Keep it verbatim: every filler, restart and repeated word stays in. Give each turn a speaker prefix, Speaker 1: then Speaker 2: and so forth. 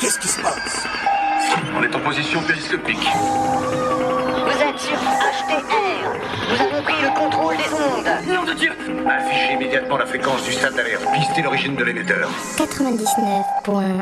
Speaker 1: Qu'est-ce qui se passe?
Speaker 2: On est en position périscopique.
Speaker 3: Vous êtes sur H T R. Nous avons pris le contrôle des ondes.
Speaker 2: Nom de Dieu! Affichez immédiatement la fréquence du stade d'alerte. Pistez l'origine de l'émetteur.
Speaker 4: quatre-vingt-dix-neuf point